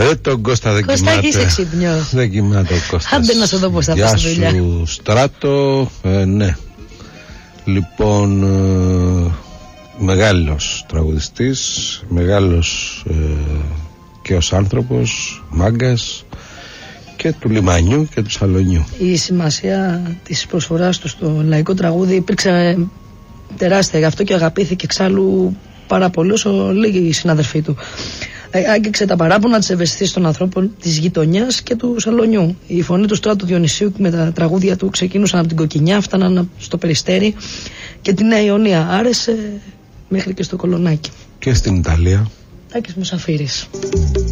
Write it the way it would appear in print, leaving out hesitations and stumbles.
Τον Κώστα δεν κοιμάται. Κωστάκη, είσαι ξύπνιος. Δεν κοιμάται ο Κώστας. Άντε να σε δω πώς θα πας στη δουλειά. Γεια σου Στράτο. Ναι. Λοιπόν, μεγάλος τραγουδιστής, μεγάλος και ως άνθρωπος, μάγκας και του λιμανιού και του σαλονιού. Η σημασία της προσφοράς του στο λαϊκό τραγούδι υπήρξε τεράστια, γι' αυτό και αγαπήθηκε εξάλλου πάρα πολύ όσο λίγοι οι συναδελφοί του. Άγγιξε τα παράπονα της ευαισθησίας των ανθρώπων της γειτονιάς και του σαλονιού. Η φωνή του Στράτου Διονυσίου με τα τραγούδια του ξεκίνησαν από την Κοκκινιά, φτάναν στο Περιστέρι και τη Νέα Ιωνία. Άρεσε μέχρι και στο Κολονάκι. Και στην Ιταλία. Τάκης Μουσαφίρης.